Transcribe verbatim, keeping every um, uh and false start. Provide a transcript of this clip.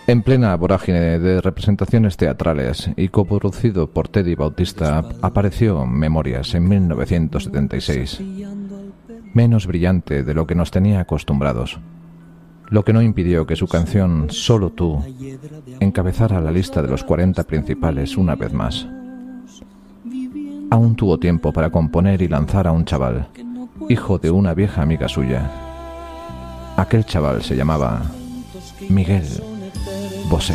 En plena vorágine de representaciones teatrales y coproducido por Teddy Bautista, apareció Memorias en mil novecientos setenta y seis, menos brillante de lo que nos tenía acostumbrados, lo que no impidió que su canción Solo tú encabezara la lista de los cuarenta principales una vez más. Aún tuvo tiempo para componer y lanzar a un chaval, hijo de una vieja amiga suya. Aquel chaval se llamaba Miguel Bosé.